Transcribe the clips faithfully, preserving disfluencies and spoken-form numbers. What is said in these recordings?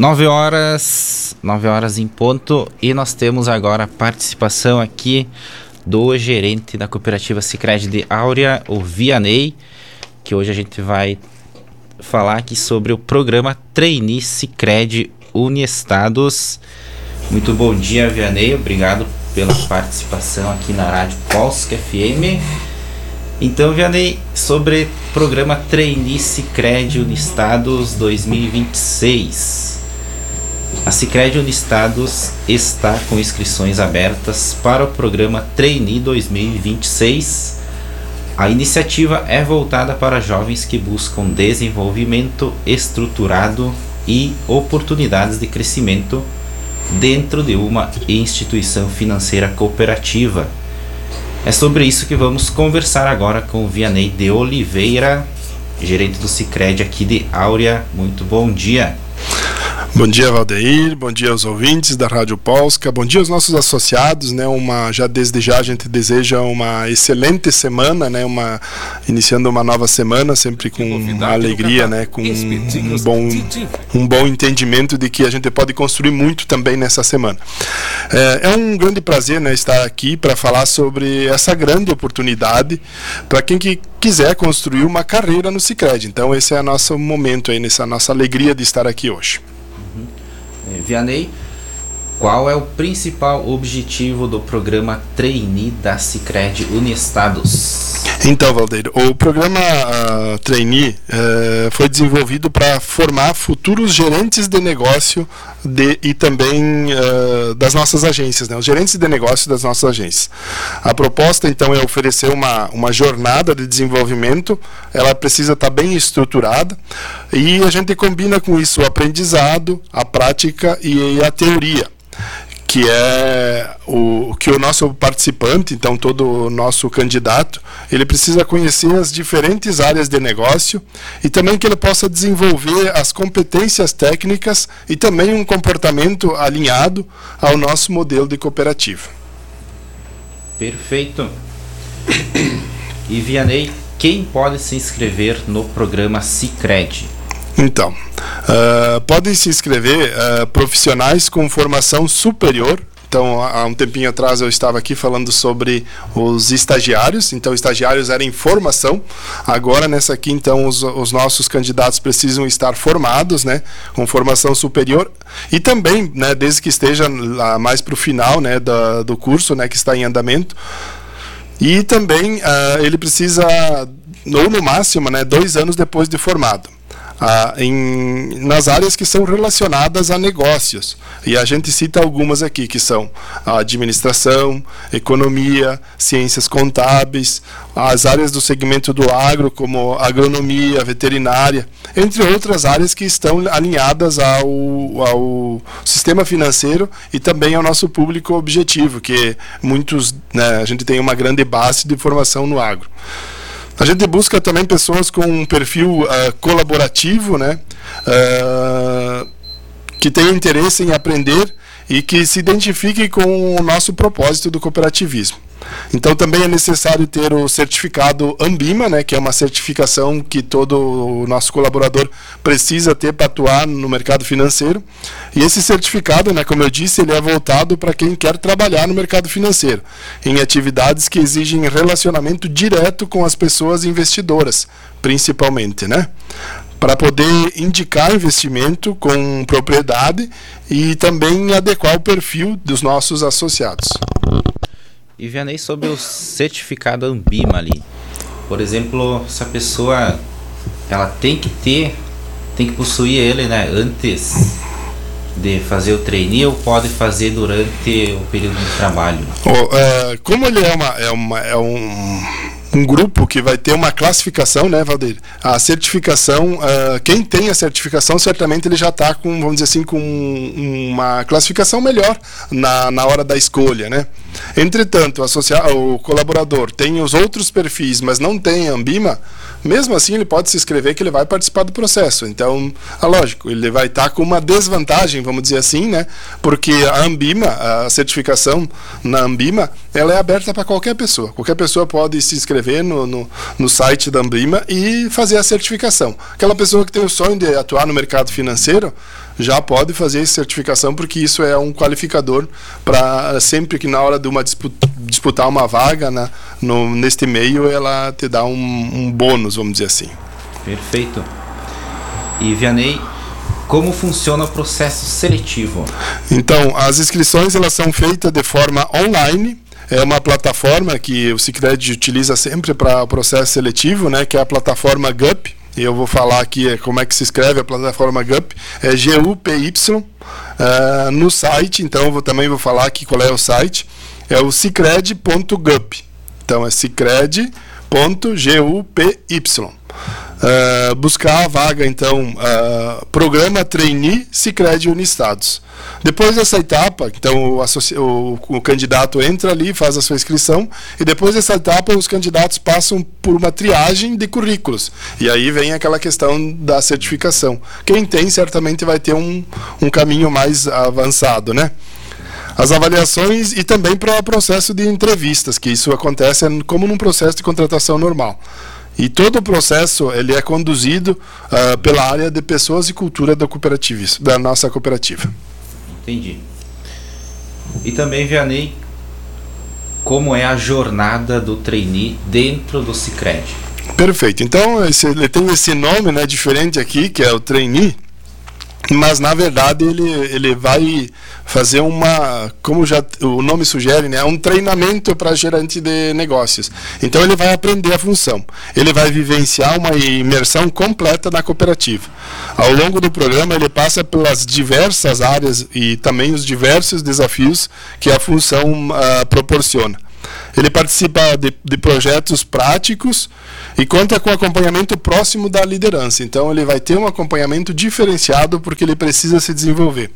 nove horas, nove horas em ponto, e nós temos agora a participação aqui do gerente da cooperativa Sicredi de Áurea, o Vianney, que hoje a gente vai falar aqui sobre o programa Trainee Sicredi Uniestados. Muito bom dia, Vianney, obrigado pela participação aqui na Rádio Polska F M. Então, Vianney, sobre o programa Trainee Sicredi Uniestados dois mil e vinte e seis. A Sicredi Uniestados está com inscrições abertas para o programa Trainee dois mil e vinte e seis. A iniciativa é voltada para jovens que buscam desenvolvimento estruturado e oportunidades de crescimento dentro de uma instituição financeira cooperativa. É sobre isso que vamos conversar agora com o Vianney de Oliveira, gerente do Sicredi aqui de Áurea. Muito bom dia. Bom dia, Valdeir, bom dia aos ouvintes da Rádio Polska, bom dia aos nossos associados, né? Uma, já desde já a gente deseja uma excelente semana, né? Uma, iniciando uma nova semana, sempre com uma alegria, né? Com um bom, um bom entendimento de que a gente pode construir muito também nessa semana. É, é um grande prazer, né, estar aqui para falar sobre essa grande oportunidade para quem que quiser construir uma carreira no Sicredi. Então esse é o nosso momento aí, nessa nossa alegria de estar aqui hoje. Vianney, qual é o principal objetivo do programa Trainee da Sicredi Uniestados? Então, Valdeir, o programa uh, Trainee uh, foi desenvolvido para formar futuros gerentes de negócio de, e também uh, das nossas agências, né? Os gerentes de negócio das nossas agências. A proposta, então, é oferecer uma, uma jornada de desenvolvimento. Ela precisa estar bem estruturada e a gente combina com isso o aprendizado, a prática e a teoria, que é o que o nosso participante, então todo o nosso candidato, ele precisa conhecer as diferentes áreas de negócio e também que ele possa desenvolver as competências técnicas e também um comportamento alinhado ao nosso modelo de cooperativa. Perfeito. E Vianney, quem pode se inscrever no programa Sicredi? Então, uh, podem se inscrever uh, profissionais com formação superior. Então, há um tempinho atrás eu estava aqui falando sobre os estagiários. Então, estagiários eram em formação. Agora, nessa aqui, então, os, os nossos candidatos precisam estar formados, né, com formação superior. E também, né, desde que esteja lá mais para o final, né, da, do curso, né, que está em andamento. E também uh, ele precisa, ou no máximo, né, dois anos depois de formado. Ah, em, nas áreas que são relacionadas a negócios. E a gente cita algumas aqui, que são a administração, economia, ciências contábeis, as áreas do segmento do agro, como agronomia, veterinária, entre outras áreas que estão alinhadas ao, ao sistema financeiro e também ao nosso público objetivo, que muitos, né, a gente tem uma grande base de formação no agro. A gente busca também pessoas com um perfil uh, colaborativo, né, uh, que tenham interesse em aprender e que se identifiquem com o nosso propósito do cooperativismo. Então também é necessário ter o certificado Ambima, né, que é uma certificação que todo o nosso colaborador precisa ter para atuar no mercado financeiro. E esse certificado, né, como eu disse, ele é voltado para quem quer trabalhar no mercado financeiro, em atividades que exigem relacionamento direto com as pessoas investidoras, principalmente, né, para poder indicar investimento com propriedade e também adequar o perfil dos nossos associados. E Vianney, sobre o certificado Ambima ali, por exemplo, se a pessoa ela tem que ter, tem que possuir ele, né, antes de fazer o trainee, ou pode fazer durante o período de trabalho? Oh, é, como ele é, uma, é, uma, é um, um grupo que vai ter uma classificação, né, Valdeir? A certificação, uh, quem tem a certificação, certamente ele já está com, vamos dizer assim, com uma classificação melhor na, na hora da escolha, né? Entretanto, o colaborador tem os outros perfis, mas não tem a Ambima, mesmo assim ele pode se inscrever que ele vai participar do processo. Então, é lógico, ele vai estar com uma desvantagem, vamos dizer assim, né? Porque a Ambima, a certificação na Ambima, ela é aberta para qualquer pessoa. Qualquer pessoa pode se inscrever no, no, no site da Ambima e fazer a certificação. Aquela pessoa que tem o sonho de atuar no mercado financeiro, já pode fazer essa certificação, porque isso é um qualificador para sempre que na hora de uma disputa, disputar uma vaga, né, no, neste meio, ela te dá um, um bônus, vamos dizer assim. Perfeito. E Vianney, como funciona o processo seletivo? Então, as inscrições elas são feitas de forma online. É uma plataforma que o Sicredi utiliza sempre para o processo seletivo, né, que é a plataforma Gup. E eu vou falar aqui como é que se escreve a plataforma Gup. É G U P Y uh, no site. Então, eu vou, também vou falar aqui qual é o site. É o sicredi ponto gup. Então, é sicredi ponto gup. Uh, buscar a vaga, então, uh, programa Trainee Sicredi Uniestados. Depois dessa etapa, então, o, o, o candidato entra ali, faz a sua inscrição, e depois dessa etapa, os candidatos passam por uma triagem de currículos. E aí vem aquela questão da certificação. Quem tem, certamente vai ter um, um caminho mais avançado, né? As avaliações e também para o processo de entrevistas, que isso acontece como num processo de contratação normal. E todo o processo ele é conduzido uh, pela área de pessoas e cultura da cooperativa, da nossa cooperativa. Entendi. E também, Vianney, como é a jornada do trainee dentro do Sicredi? Perfeito. Então, esse, ele tem esse nome, né, diferente aqui, que é o trainee, mas na verdade ele, ele vai fazer uma, como já o nome sugere, né, um treinamento para gerente de negócios. Então ele vai aprender a função, ele vai vivenciar uma imersão completa na cooperativa. Ao longo do programa ele passa pelas diversas áreas e também os diversos desafios que a função uh, proporciona. Ele participa de, de projetos práticos e conta com acompanhamento próximo da liderança. Então ele vai ter um acompanhamento diferenciado porque ele precisa se desenvolver.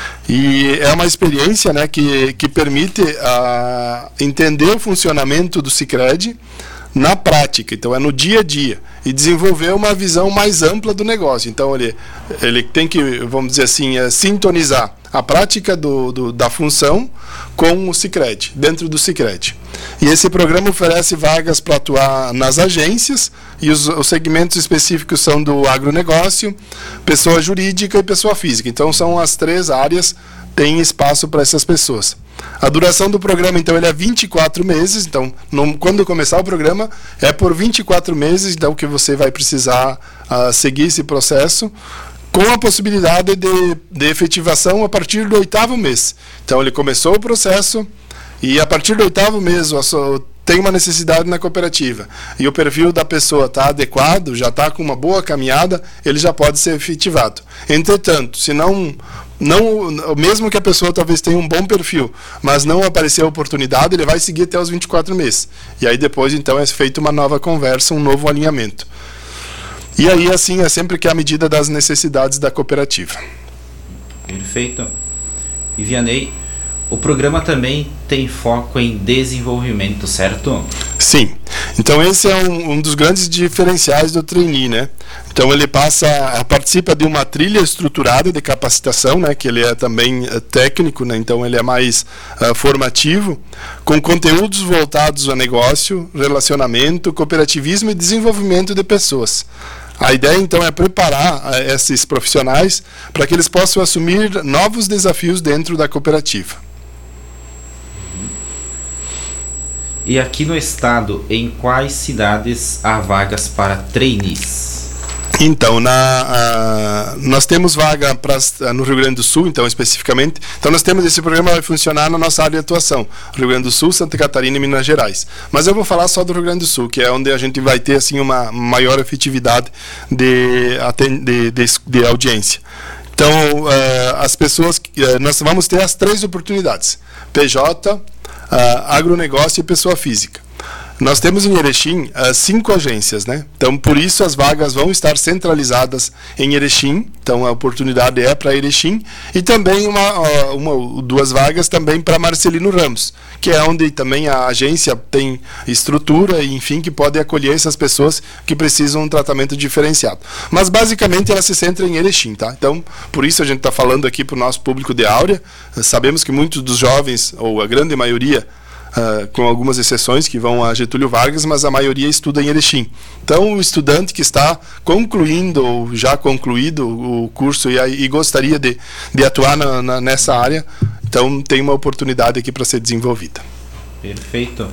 E é uma experiência, né, que, que permite uh, entender o funcionamento do Sicredi na prática. Então é no dia a dia. E desenvolver uma visão mais ampla do negócio. Então ele, ele tem que, vamos dizer assim, é, sintonizar a prática do, do, da função com o Sicredi, dentro do Sicredi. E esse programa oferece vagas para atuar nas agências, e os, os segmentos específicos são do agronegócio, pessoa jurídica e pessoa física. Então são as três áreas, tem espaço para essas pessoas. A duração do programa, então, ele é vinte e quatro meses. Então, no, quando começar o programa, é por vinte e quatro meses, então, que você vai precisar uh, seguir esse processo, com a possibilidade de, de efetivação a partir do oitavo mês. Então, ele começou o processo e, a partir do oitavo mês, a sua, tem uma necessidade na cooperativa e o perfil da pessoa está adequado, já está com uma boa caminhada, ele já pode ser efetivado. Entretanto, se não... Não, mesmo que a pessoa talvez tenha um bom perfil, mas não aparecer a oportunidade, ele vai seguir até os vinte e quatro meses. E aí depois, então, é feita uma nova conversa, um novo alinhamento. E aí, assim, é sempre que é a medida das necessidades da cooperativa. Perfeito. E Vianney, o programa também tem foco em desenvolvimento, certo? Sim. Então esse é um, um dos grandes diferenciais do trainee, né? Então ele passa, participa de uma trilha estruturada de capacitação, né? Que ele é também uh, técnico, né? Então ele é mais uh, formativo, com conteúdos voltados a negócio, relacionamento, cooperativismo e desenvolvimento de pessoas. A ideia, então, é preparar uh, esses profissionais para que eles possam assumir novos desafios dentro da cooperativa. E aqui no estado, em quais cidades há vagas para trainees? Então, na, uh, nós temos vaga pra, uh, no Rio Grande do Sul, então, especificamente. Então, nós temos esse programa vai funcionar na nossa área de atuação, Rio Grande do Sul, Santa Catarina e Minas Gerais. Mas eu vou falar só do Rio Grande do Sul, que é onde a gente vai ter assim, uma maior efetividade de, de, de, de audiência. Então, uh, as pessoas, uh, nós vamos ter as três oportunidades, P J, uh, agronegócio e pessoa física. Nós temos em Erechim uh, cinco agências, né? Então, por isso as vagas vão estar centralizadas em Erechim. Então, a oportunidade é para Erechim. E também uma, uh, uma, duas vagas também para Marcelino Ramos, que é onde também a agência tem estrutura e, enfim, que pode acolher essas pessoas que precisam de um tratamento diferenciado. Mas, basicamente, ela se centra em Erechim, tá? Então, por isso a gente está falando aqui para o nosso público de Áurea. Sabemos que muitos dos jovens, ou a grande maioria, uh, com algumas exceções que vão a Getúlio Vargas, mas a maioria estuda em Erechim. Então, o estudante que está concluindo ou já concluído o curso e, e gostaria de, de atuar na, na, nessa área, então tem uma oportunidade aqui para ser desenvolvida. Perfeito.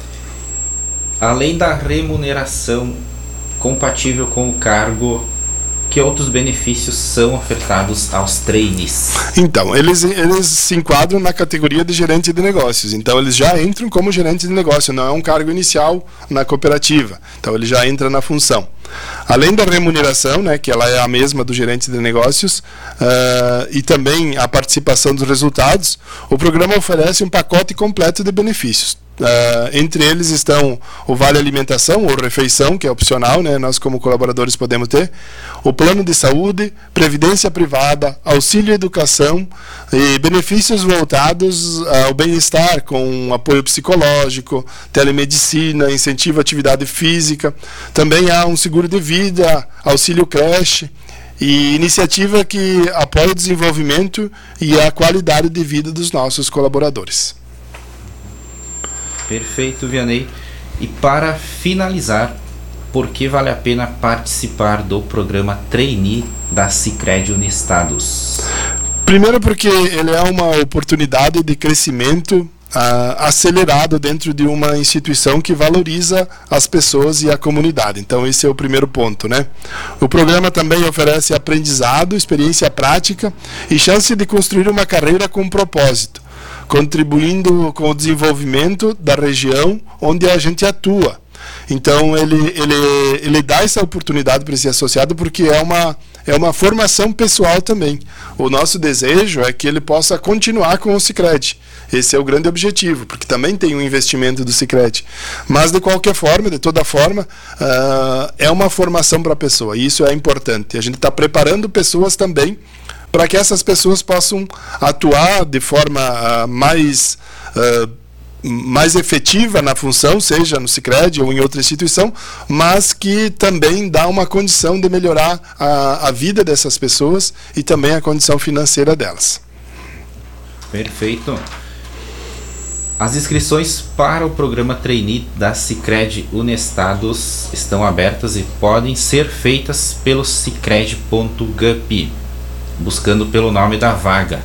Além da remuneração compatível com o cargo, que outros benefícios são ofertados aos trainees? Então, eles, eles se enquadram na categoria de gerente de negócios. Então, eles já entram como gerente de negócio, não é um cargo inicial na cooperativa. Então, ele já entra na função. Além da remuneração, né, que ela é a mesma do gerente de negócios, uh, e também a participação dos resultados, o programa oferece um pacote completo de benefícios. Uh, entre eles estão o vale alimentação ou refeição, que é opcional, né? Nós como colaboradores podemos ter, o plano de saúde, previdência privada, auxílio educação e benefícios voltados ao bem-estar, com apoio psicológico, telemedicina, incentivo à atividade física. Também há um seguro de vida, auxílio creche e iniciativa que apoia o desenvolvimento e a qualidade de vida dos nossos colaboradores. Perfeito, Vianney. E para finalizar, por que vale a pena participar do programa Trainee da Sicredi Unestados? Primeiro porque ele é uma oportunidade de crescimento uh, acelerado dentro de uma instituição que valoriza as pessoas e a comunidade. Então esse é o primeiro ponto, né? O programa também oferece aprendizado, experiência prática e chance de construir uma carreira com propósito, contribuindo com o desenvolvimento da região onde a gente atua. Então, ele, ele, ele dá essa oportunidade para esse associado porque é uma, é uma formação pessoal também. O nosso desejo é que ele possa continuar com o Sicredi. Esse é o grande objetivo, porque também tem um investimento do Sicredi. Mas, de qualquer forma, de toda forma, uh, é uma formação para a pessoa, e isso é importante. A gente está preparando pessoas também para que essas pessoas possam atuar de forma uh, mais, uh, mais efetiva na função, seja no Sicredi ou em outra instituição, mas que também dá uma condição de melhorar a, a vida dessas pessoas e também a condição financeira delas. Perfeito. As inscrições para o programa Trainee da Sicredi Unestados estão abertas e podem ser feitas pelo sicredi ponto gup, buscando pelo nome da vaga.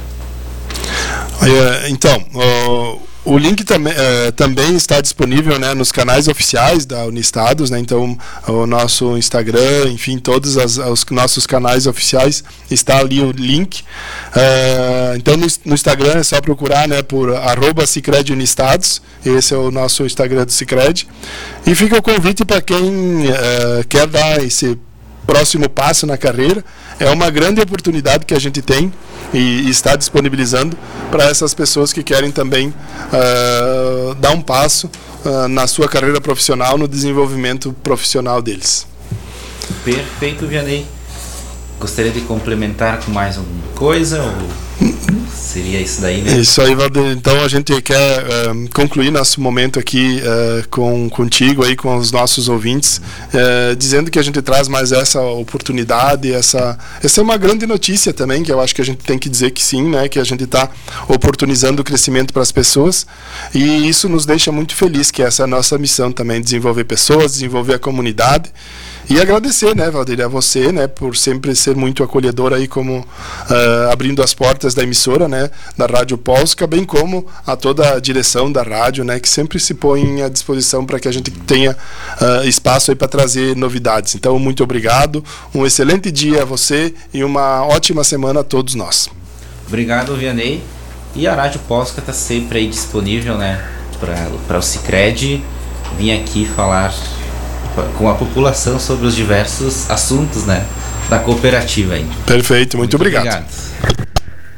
Então, o, o link tam, é, também está disponível, né, nos canais oficiais da Unestados, né, então o nosso Instagram, enfim, todos as, os nossos canais oficiais, está ali o link. É, então no, no Instagram é só procurar, né, por arroba Sicredi Unestados, esse é o nosso Instagram do Sicredi. E fica o convite para quem é, quer dar esse próximo passo na carreira. É uma grande oportunidade que a gente tem e, e está disponibilizando para essas pessoas que querem também uh, dar um passo uh, na sua carreira profissional, no desenvolvimento profissional deles. Perfeito, Vianney. Gostaria de complementar com mais alguma coisa? Ou seria isso daí, né? Isso aí, Valdir. Então a gente quer uh, concluir nosso momento aqui uh, com, contigo, aí, com os nossos ouvintes, uh, dizendo que a gente traz mais essa oportunidade, essa, essa é uma grande notícia também, que eu acho que a gente tem que dizer que sim, né, que a gente está oportunizando o crescimento para as pessoas, e isso nos deixa muito feliz, que essa é a nossa missão também, desenvolver pessoas, desenvolver a comunidade. E agradecer, né, Valdir, a você, né, por sempre ser muito acolhedor aí, como uh, abrindo as portas da emissora, né, da Rádio Polska, bem como a toda a direção da rádio, né, que sempre se põe à disposição para que a gente tenha uh, espaço aí para trazer novidades. Então, muito obrigado, um excelente dia a você e uma ótima semana a todos nós. Obrigado, Vianney. E a Rádio Polska está sempre aí disponível, né, para o Sicredi vir aqui falar com a população sobre os diversos assuntos, né, da cooperativa aí. Perfeito, muito, muito obrigado. obrigado.